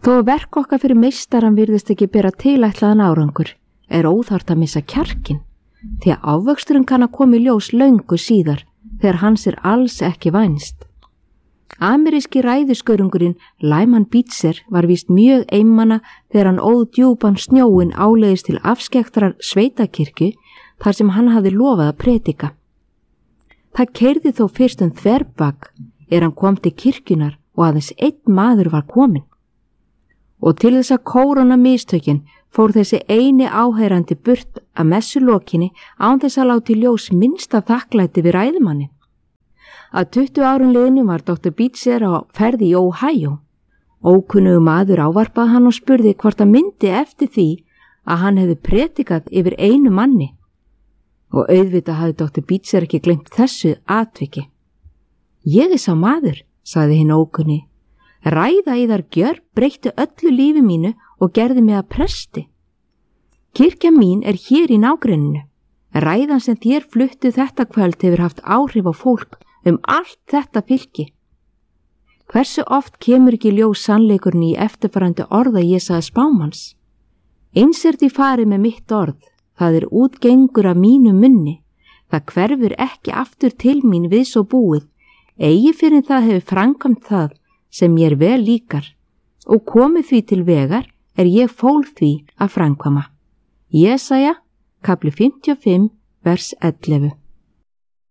Þó að verk okkar fyrir meistaran virðist ekki bera tilætlaðan árangur, óþarft að missa kjarkin, því að ávöxturinn kann að koma í ljós löngu síðar, þegar hans alls ekki vænst. Ameríski ræðuskörungurinn Lyman Beecher var víst mjög einmana þegar hann óð djúpan snjóin áleiðis til afskektrar sveitakirkju þar sem hann hafði lofað að predika. Það keyrði þó fyrst þverbak hann kom til kirkjunar og aðeins einn maður var kominn. Og til þess að kóróna mistökin fór þessi eini áheyrandi burt að messulokinni án þess að láta í ljós minnsta þakklæti við ræðumannin. Að 20 árum liðnum var Dr. Beecher á ferð í Ohio. Ókunnugur maður ávarpaði hann og spurði hvort hann myndi eftir því að hann hefði predikað yfir einu manni. Og auðvitað hafði Dr. Beecher ekki gleymt þessu atviki. Ég sá maður, sagði hinn ókunni. Ræða yðar gjörbreytti öllu lífi mínu og gerði mig að presti. Kirkja mín hér í nágrenninu. Ræðan sem þér fluttu þetta kvöld hefur haft áhrif á fólk allt þetta fylki. Hversu oft kemur ekki ljós sannleikurinn í eftirfarandi orða Jesaja spámanns? Eins því farið með mitt orð, það útgengur af mínu munni, það hverfur ekki aftur til mín við svo búið, eigi fyrir það hefur framkvæmt það sem mér vel líkar, og komið því til vegar ég fól því að framkvæma. Jesaja, kapli 55, vers 11.